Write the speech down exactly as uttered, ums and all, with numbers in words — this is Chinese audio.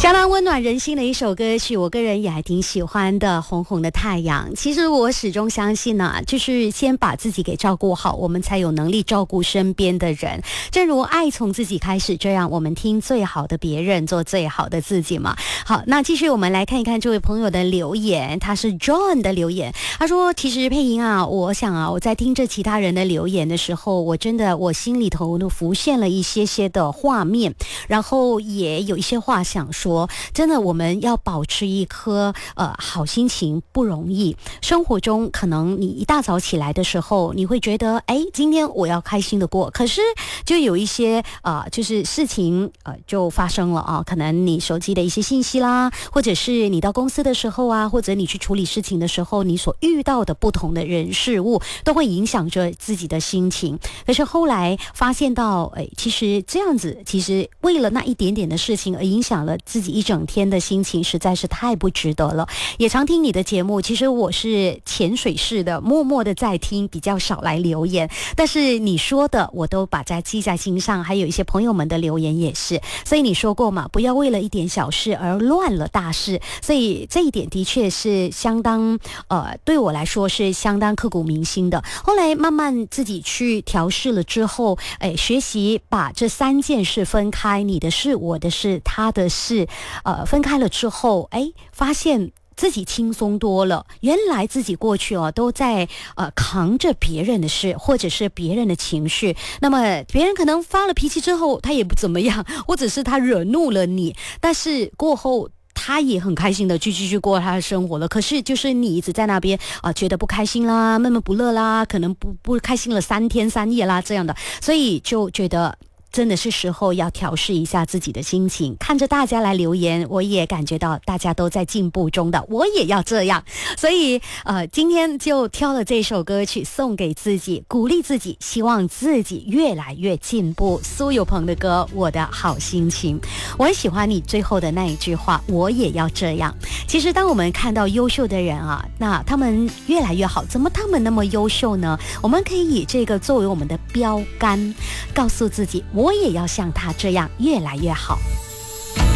相当温暖人心的一首歌曲，我个人也还挺喜欢的，《红红的太阳》。其实我始终相信呢、啊，就是先把自己给照顾好，我们才有能力照顾身边的人。正如爱从自己开始，这样我们听最好的别人，做最好的自己嘛。好，那继续我们来看一看这位朋友的留言，他是 John 的留言，他说：“其实佩莹啊，我想啊，我在听着其他人的留言的时候，我真的我心里头都浮现了一些些的画面，然后也有一些话想说。”真的，我们要保持一颗呃好心情不容易。生活中可能你一大早起来的时候，你会觉得，哎，今天我要开心的过。可是就有一些呃，就是事情呃就发生了啊，可能你手机的一些信息啦，或者是你到公司的时候啊，或者你去处理事情的时候，你所遇到的不同的人事物，都会影响着自己的心情。可是后来发现到，哎，其实这样子，其实为了那一点点的事情而影响了自己一整天的心情，实在是太不值得了。也常听你的节目，其实我是潜水式的默默的在听，比较少来留言，但是你说的我都把它记在心上，还有一些朋友们的留言也是。所以你说过嘛，不要为了一点小事而乱了大事，所以这一点的确是相当呃对我来说是相当刻骨铭心的。后来慢慢自己去调试了之后，哎，学习把这三件事分开，你的事、我的事、他的事，呃，分开了之后，哎，发现自己轻松多了。原来自己过去哦都在呃扛着别人的事，或者是别人的情绪。那么别人可能发了脾气之后，他也不怎么样，或者是他惹怒了你，但是过后他也很开心的去继续过他的生活了。可是就是你一直在那边啊、呃，觉得不开心啦，闷闷不乐啦，可能不不开心了三天三夜啦这样的，所以就觉得真的是时候要调试一下自己的心情。看着大家来留言，我也感觉到大家都在进步中的，我也要这样。所以呃，今天就挑了这首歌曲送给自己，鼓励自己，希望自己越来越进步。苏有朋的歌《我的好心情》，我很喜欢你最后的那一句话，我也要这样。其实当我们看到优秀的人啊，那他们越来越好，怎么他们那么优秀呢？我们可以以这个作为我们的标杆，告诉自己我也要像他这样越来越好。